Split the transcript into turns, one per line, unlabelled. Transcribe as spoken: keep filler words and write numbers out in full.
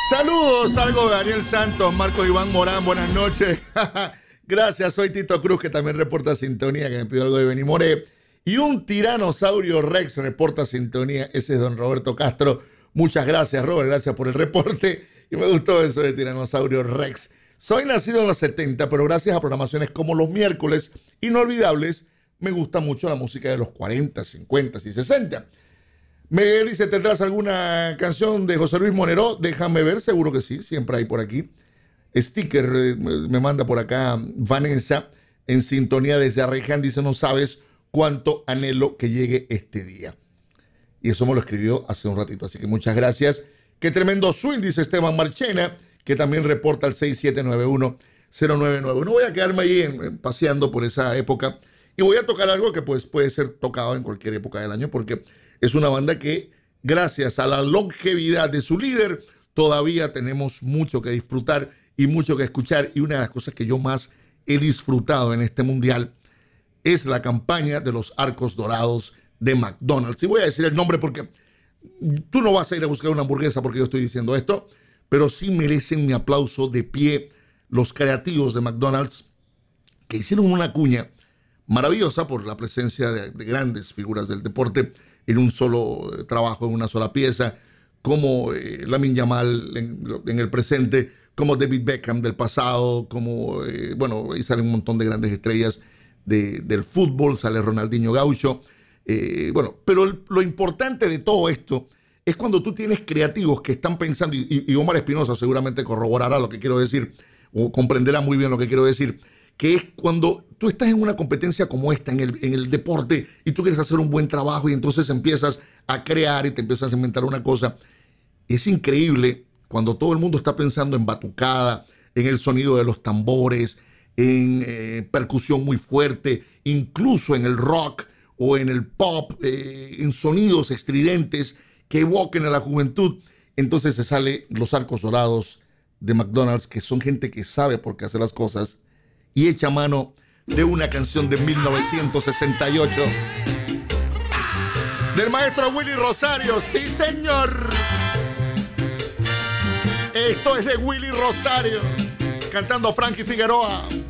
Saludos, algo de Daniel Santos, Marco Iván Morán, buenas noches. Gracias, soy Tito Cruz, que también reporta sintonía, que me pidió algo de Benimoré. Y un tiranosaurio Rex reporta sintonía, ese es don Roberto Castro. Muchas gracias, Robert, gracias por el reporte. Y me gustó eso de tiranosaurio Rex. Soy nacido en los setenta, pero gracias a programaciones como los miércoles inolvidables, me gusta mucho la música de los cuarenta, cincuenta y sesenta. Me dice, ¿tendrás alguna canción de José Luis Monero? Déjame ver, seguro que sí, siempre hay por aquí. Sticker, eh, me manda por acá Vanessa, en sintonía desde Arreján, dice, no sabes cuánto anhelo que llegue este día. Y eso me lo escribió hace un ratito, así que muchas gracias. Qué tremendo swing, dice Esteban Marchena, que también reporta al seis siete nueve uno cero nueve nueve uno. Voy a quedarme ahí en, paseando por esa época y voy a tocar algo que pues, puede ser tocado en cualquier época del año, porque es una banda que, gracias a la longevidad de su líder, todavía tenemos mucho que disfrutar y mucho que escuchar. Y una de las cosas que yo más he disfrutado en este mundial es la campaña de los arcos dorados de McDonald's. Y voy a decir el nombre porque tú no vas a ir a buscar una hamburguesa porque yo estoy diciendo esto, pero sí merecen mi aplauso de pie los creativos de McDonald's, que hicieron una cuña maravillosa por la presencia de, de grandes figuras del deporte en un solo eh, trabajo, en una sola pieza, como eh, Lamine Yamal en, en el presente, como David Beckham del pasado, como, eh, bueno, ahí salen un montón de grandes estrellas de, del fútbol, sale Ronaldinho Gaucho, eh, bueno, pero el, lo importante de todo esto es cuando tú tienes creativos que están pensando, y, y Omar Espinosa seguramente corroborará lo que quiero decir, o comprenderá muy bien lo que quiero decir, que es cuando tú estás en una competencia como esta, en el, en el deporte, y tú quieres hacer un buen trabajo, y entonces empiezas a crear y te empiezas a inventar una cosa. Es increíble cuando todo el mundo está pensando en batucada, en el sonido de los tambores, en eh, percusión muy fuerte, incluso en el rock o en el pop, eh, en sonidos estridentes que evoquen a la juventud. Entonces se salen los arcos dorados de McDonald's, que son gente que sabe por qué hacer las cosas, y echa mano de una canción de mil novecientos sesenta y ocho del maestro Willy Rosario. ¡Sí, señor! Esto es de Willy Rosario cantando Frankie Figueroa.